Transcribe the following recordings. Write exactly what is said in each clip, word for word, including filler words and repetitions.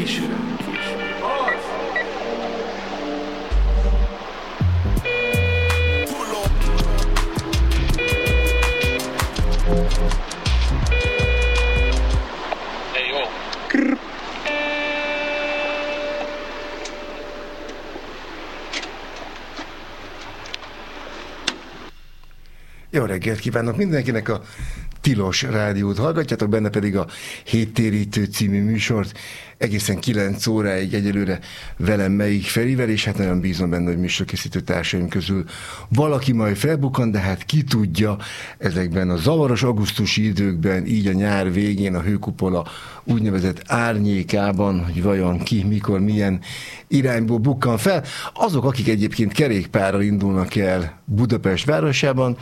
későre. Jó reggelt kívánok mindenkinek, a Tilos Rádiót hallgatjátok, benne pedig a Héttérítő című műsort egészen kilenc óráig egyelőre velem Melyik Ferivel, és hát nagyon bízom benne, hogy műsorkészítő társaim közül valaki majd felbukkan, de hát ki tudja, ezekben a zavaros augusztusi időkben, így a nyár végén a hőkupola úgynevezett árnyékában, hogy vajon ki, mikor, milyen irányból bukkan fel. Azok, akik egyébként kerékpárral indulnak el Budapest városában,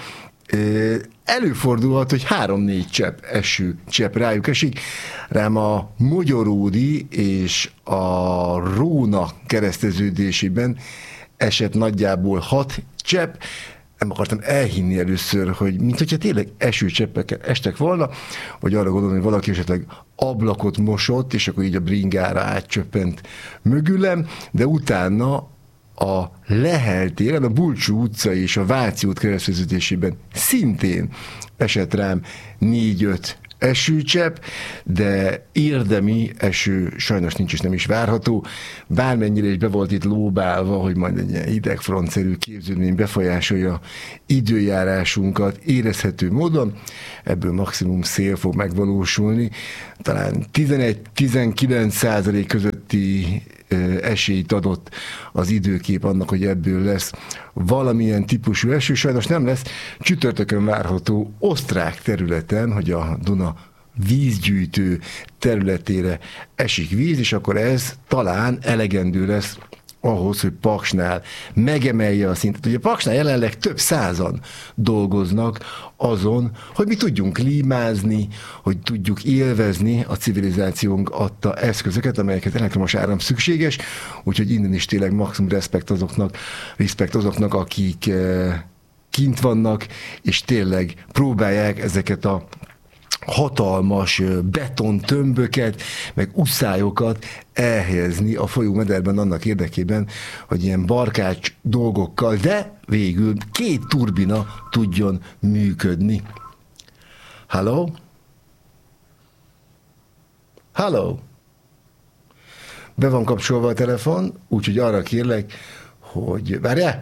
előfordulhat, hogy három-négy csepp eső csepp rájuk esik. Rám a Mogyoródi és a Róna kereszteződésében esett nagyjából hat csepp. Nem akartam elhinni először, hogy mint hogyha tényleg esőcseppek estek volna, vagy arra gondolom, hogy valaki esetleg ablakot mosott, és akkor így a bringára átcsöppent mögülem, de utána a Lehel téren, a Bulcsú utca és a Váci út kereszteződésében szintén esett rám négy-öt esőcsepp, de érdemi eső sajnos nincs és nem is várható, bármennyire is be volt itt lóbálva, hogy majd egy ilyen hidegfrontszerű képződmény befolyásolja időjárásunkat érezhető módon, ebből maximum szél fog megvalósulni, talán tizenegy-tizenkilenc százalék közötti esélyt adott az időkép annak, hogy ebből lesz valamilyen típusú eső. Sajnos nem lesz. Csütörtökön várható osztrák területen, hogy a Duna vízgyűjtő területére esik víz, és akkor ez talán elegendő lesz ahhoz, hogy Paksnál megemelje a szintet. Ugye Paksnál jelenleg több százan dolgoznak azon, hogy mi tudjunk klímázni, hogy tudjuk élvezni a civilizációnk adta eszközöket, amelyeket elektromos áram szükséges, úgyhogy innen is tényleg maximum respekt azoknak, respekt azoknak, akik kint vannak, és tényleg próbálják ezeket a hatalmas betontömböket, meg uszályokat elhelyezni a folyómederben annak érdekében, hogy ilyen barkács dolgokkal, de végül két turbina tudjon működni. Halló? Halló? Be van kapcsolva a telefon, úgyhogy arra kérlek, hogy... Várjál!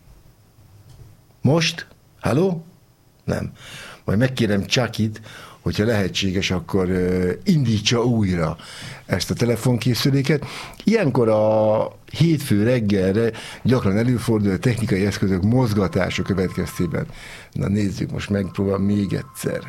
Most? Halló? Nem. Majd megkérem Csakit, hogyha lehetséges, akkor indítsa újra ezt a telefonkészüléket. Ilyenkor a hétfő reggelre gyakran előfordul a technikai eszközök mozgatása következtében. Na nézzük, most megpróbálom még egyszer.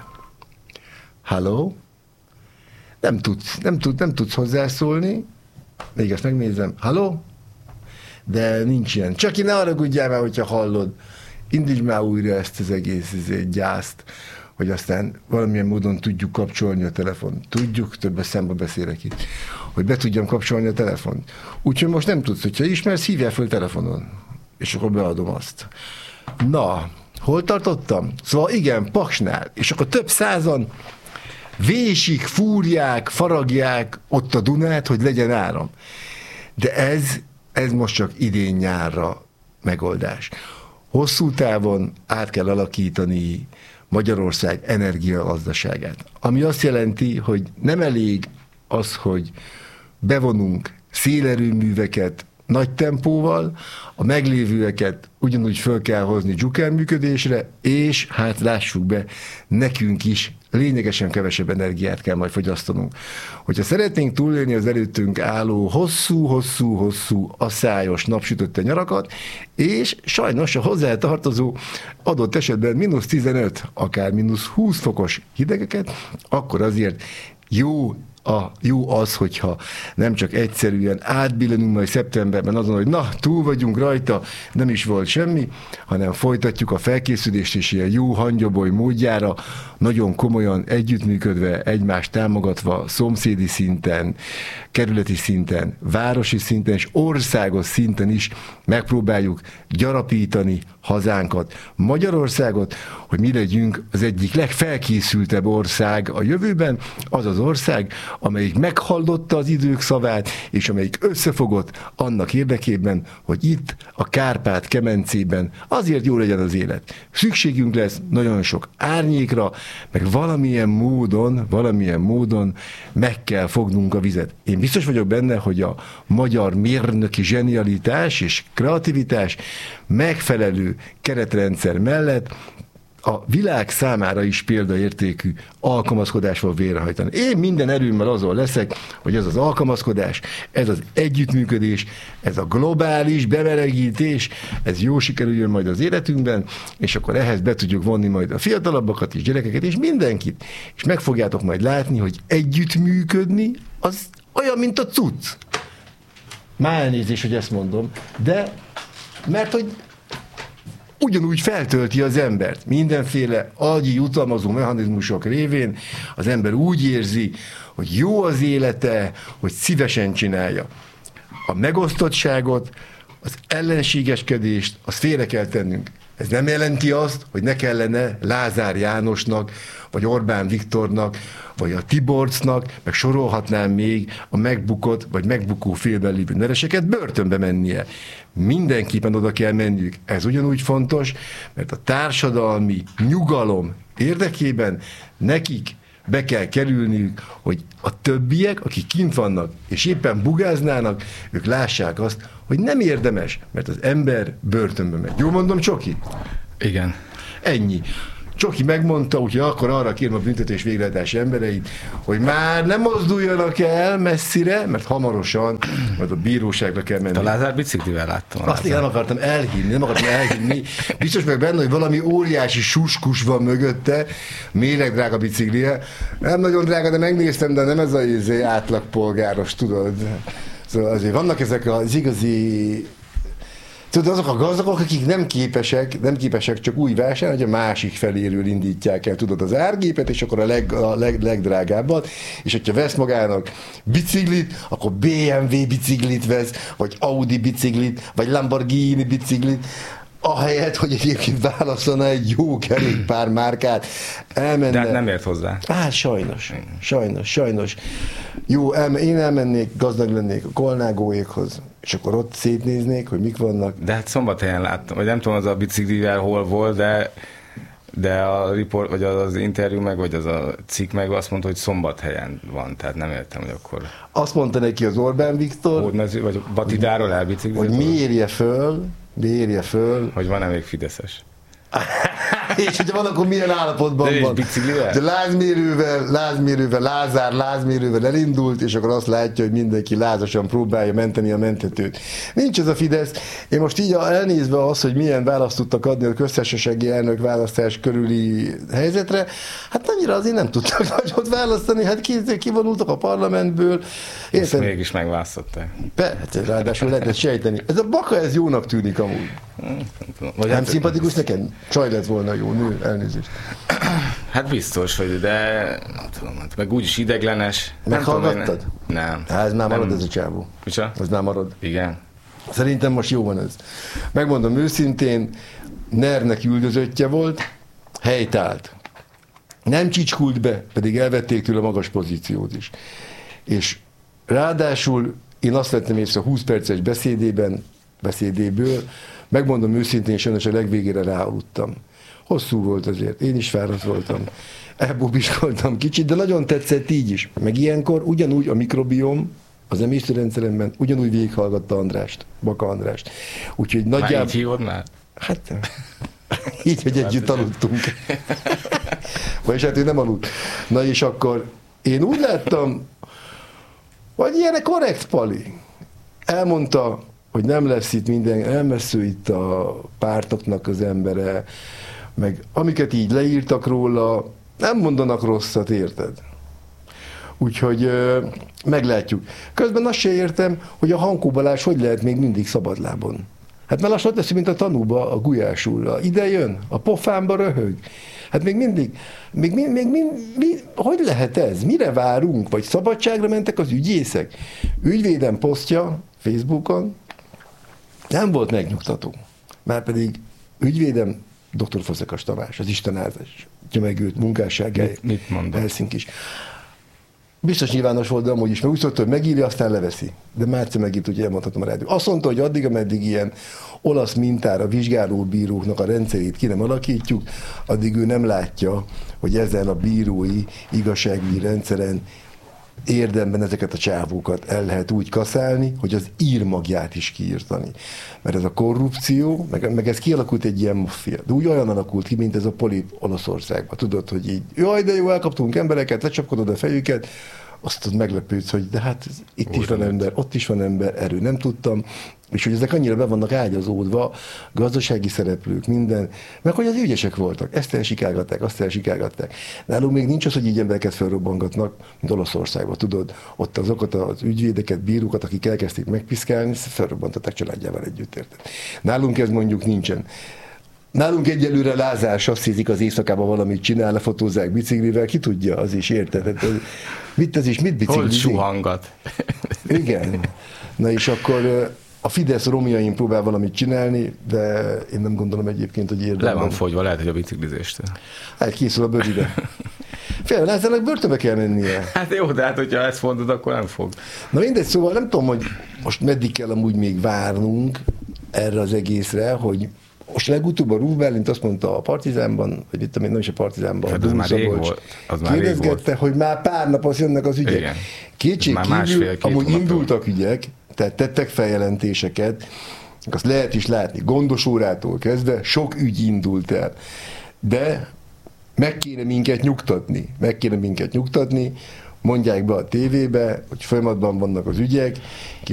Halló? Nem tudsz, nem, tud, nem tudsz hozzászólni. Még ezt megnézem. Halló? De nincs ilyen. Csaki, ne haragudjál már, hogyha hallod. Indíts már újra ezt az egész ezért gyászt, hogy aztán valamilyen módon tudjuk kapcsolni a telefont. Tudjuk, többes számba beszélek itt, hogy be tudjam kapcsolni a telefont. Úgyhogy most nem tudsz, hogyha ismersz, hívjál föl telefonon, és akkor beadom azt. Na, hol tartottam? Szóval igen, Paksnál, és akkor több százan vésik, fúrják, faragják ott a Dunát, hogy legyen áram. De ez, ez most csak idén nyárra megoldás. Hosszú távon át kell alakítani Magyarország energiagazdaságát. Ami azt jelenti, hogy nem elég az, hogy bevonunk szélerőműveket nagy tempóval, a meglévőeket ugyanúgy föl kell hozni dzsuker működésre, és hát lássuk be, nekünk is lényegesen kevesebb energiát kell majd fogyasztanunk. Hogyha szeretnénk túlélni az előttünk álló hosszú-hosszú-hosszú asszályos napsütötte nyarakat, és sajnos a hozzá tartozó adott esetben mínusz tizenöt, akár mínusz húsz fokos hidegeket, akkor azért jó A, jó az, hogyha nem csak egyszerűen átbillenünk majd szeptemberben azon, hogy na, túl vagyunk rajta, nem is volt semmi, hanem folytatjuk a felkészülést és ilyen jó hangyaboly módjára, nagyon komolyan együttműködve, egymást támogatva, szomszédi szinten, kerületi szinten, városi szinten és országos szinten is megpróbáljuk gyarapítani hazánkat, Magyarországot, hogy mi legyünk az egyik legfelkészültebb ország a jövőben, az az ország, amelyik meghallotta az idők szavát, és amelyik összefogott annak érdekében, hogy itt a Kárpát-kemencében azért jó legyen az élet. Szükségünk lesz nagyon sok árnyékra, meg valamilyen módon, valamilyen módon meg kell fognunk a vizet. Én biztos vagyok benne, hogy a magyar mérnöki zsenialitás és kreativitás megfelelő keretrendszer mellett a világ számára is példaértékű alkalmazkodás fog végrehajtani. Én minden erőmmel azon leszek, hogy ez az alkalmazkodás, ez az együttműködés, ez a globális bemelegítés, ez jó sikerüljön majd az életünkben, és akkor ehhez be tudjuk vonni majd a fiatalabbakat és gyerekeket, és mindenkit. És meg fogjátok majd látni, hogy együttműködni az olyan, mint a cucc. Már elnézést, hogy ezt mondom, de mert hogy ugyanúgy feltölti az embert. Mindenféle agyi jutalmazó mechanizmusok révén az ember úgy érzi, hogy jó az élete, hogy szívesen csinálja. A megosztottságot, az ellenségeskedést, azt félre kell tennünk. Ez nem jelenti azt, hogy ne kellene Lázár Jánosnak, vagy Orbán Viktornak, vagy a Tiborcnak, meg sorolhatnám még a megbukott, vagy megbukó félben lévő nereseket börtönbe mennie. Mindenképpen oda kell menniük. Ez ugyanúgy fontos, mert a társadalmi nyugalom érdekében nekik be kell kerülniük, hogy a többiek, akik kint vannak, és éppen bugáznának, ők lássák azt, hogy nem érdemes, mert az ember börtönbe megy. Jól mondom, Csoki? Igen. Ennyi. Csoki megmondta, úgyhogy akkor arra kérem a büntetés végrehajtási embereit, hogy már nem mozduljanak el messzire, mert hamarosan majd a bíróságra kell menni. A Lázár biciklivel láttam. Azt én nem akartam elhinni, nem akartam elhinni. Biztos meg benne, hogy valami óriási suskus van mögötte, méleg drága biciklije. Nem nagyon drága, de megnéztem, de nem ez az izé átlagpolgáros, tudod. Szóval azért vannak ezek az igazi... Tudod, azok a gazdagok, akik nem képesek, nem képesek csak úgy vásárolni, hogy a másik feléről indítják el, tudod, az árgépet, és akkor a, leg, a leg, legdrágábbat, és hogyha vesz magának biciklit, akkor bé em vé biciklit vesz, vagy Audi biciklit, vagy Lamborghini biciklit, ahelyett, hogy egyébként válaszolna egy jó kerékpár márkát, elmenne... De nem ért hozzá. Hát sajnos, sajnos, sajnos. Jó, elme, én elmennék, gazdag lennék a Kolnágóékhoz, és akkor ott szétnéznék, hogy mik vannak. De hát Szombathelyen láttam, vagy nem tudom, az a biciklivel hol volt, de, de a report, vagy az interjú meg, vagy az a cikk meg azt mondta, hogy Szombathelyen van, tehát nem értem, hogy akkor... Azt mondta neki az Orbán Viktor, Hódmező, vagy Batidáról elbiciklizott, hogy mérje föl, mérje föl, hogy van-e még fideszes. És hogyha van, akkor milyen állapotban de van. Biciklivel? De lázmérővel, lázmérővel, Lázár lázmérővel elindult, és akkor azt látja, hogy mindenki lázasan próbálja menteni a mentetőt. Nincs ez a Fidesz. Én most így elnézve az, hogy milyen választ tudtak adni a köztársasági elnök választás körüli helyzetre, hát annyira azért nem tudtak nagyot választani, hát kivonultak a parlamentből. Ezt mégis megválasztották. Hát ráadásul lehetett sejteni. Ez a Baka, ez jónak tűnik amúgy. Vagy nem hát szimpatikus neked? Csaj lett volna jó nő, elnézést. Hát biztos, hogy de nem tudom, meg úgyis ideglenes. Meghallgattad? Nem. Hát ez már marad nem. Ez a csávó. Micsoda? Ez már marad. Igen. Szerintem most jó van ez. Megmondom őszintén, NER-nek üldözöttje volt, helytált. Nem csicskult be, pedig elvették tőle magas pozíciót is. És ráadásul én azt vettem észre húsz perces beszédében, beszédéből, megmondom őszintén, sajnos a legvégére ráaludtam. Hosszú volt azért, én is fáradt voltam. Elbubiskoltam kicsit, de nagyon tetszett így is. Meg ilyenkor ugyanúgy a mikrobiom az emésztőrendszeremben ugyanúgy végighallgatta Andrást, Baka Andrást. Úgyhogy nagyjából... Már így hívod már? Hát így, hogy együtt aludtunk. Vagyis hát ő nem aludt. Na és akkor én úgy láttam, vagy ilyen korrekt Pali. Elmondta, hogy nem lesz itt minden, nem lesz ő itt a pártoknak az embere, meg amiket így leírtak róla, nem mondanak rosszat, érted? Úgyhogy ö, meglátjuk. Közben azt se értem, hogy a Hankó Balázs hogy lehet még mindig szabadlábon. Hát már lassan teszi, mint a tanúba, a gulyásulla. Ide jön, a pofámba röhög. Hát még mindig, még, még, még, még mi, hogy lehet ez? Mire várunk? Vagy szabadságra mentek az ügyészek? Ügyvédem posztja Facebookon nem volt megnyugtató. Márpedig ügyvédem doktor Faszekas Tamás, az istenázás, tömegült munkásság, mit, mit mondott? Helsinki is. Biztos nyilvános volt, de amúgy is, mert úgy szokta, hogy megírja, aztán leveszi. De már egyszer megírt, ugye elmondhatom a rádió. Azt mondta, hogy addig, ameddig ilyen olasz mintára vizsgálóbíróknak a rendszerét ki nem alakítjuk, addig ő nem látja, hogy ezen a bírói igazságügyi rendszeren érdemben ezeket a csávókat el lehet úgy kaszálni, hogy az írmagját is kiírtani. Mert ez a korrupció, meg, meg ez kialakult egy ilyen maffia. De úgy olyan alakult ki, mint ez a polip Olaszországban. Tudod, hogy így, jaj, de jó, elkaptunk embereket, lecsapkodod a fejüket, azt meglepődsz, hogy de hát itt Úgy is van ember, ott is van ember, erről nem tudtam, és hogy ezek annyira be vannak ágyazódva, gazdasági szereplők, minden, meg hogy az ügyesek voltak, ezt elsikálgatták, azt elsikálgatták. Nálunk még nincs az, hogy így embereket felrobbangatnak, mint Olaszországban, tudod, ott azokat az ügyvédeket, bírókat, akik elkezdték megpiszkálni, felrobbantották családjával együtt, érted. Nálunk ez mondjuk nincsen. Nálunk egyelőre lázás, azt hiszik, az éjszakában valamit csinál, lefotózzák biciklivel, ki tudja, az is érted. Mit ez is, mit biciklizik? Hogy suhangat. Igen. Na és akkor a Fidesz romjain próbál valamit csinálni, de én nem gondolom egyébként, hogy érdemben. Le van fogyva, lehet, hogy a biciklizéstől. Hát készül a bőribe. Fél, Lázának börtönbe kell mennie. Hát jó, de hát hogyha ezt mondod, akkor nem fog. Na mindegy, szóval nem tudom, hogy most meddig kell amúgy még várnunk erre az egészre, hogy most legutóbb a Rúf Bálint azt mondta a Partizánban, vagy itt nem is a Partizánban, hát a az már rég Szabolcs, volt. Az már kérdezgette, hogy már pár napos jönnek az ügyek. Igen. Kétség kívül, amúgy indultak ügyek, tehát tettek feljelentéseket, azt lehet is látni, Gondos órától kezdve sok ügy indult el. De meg kéne minket nyugtatni, meg kéne minket nyugtatni, mondják be a tévébe, hogy folyamatban vannak az ügyek,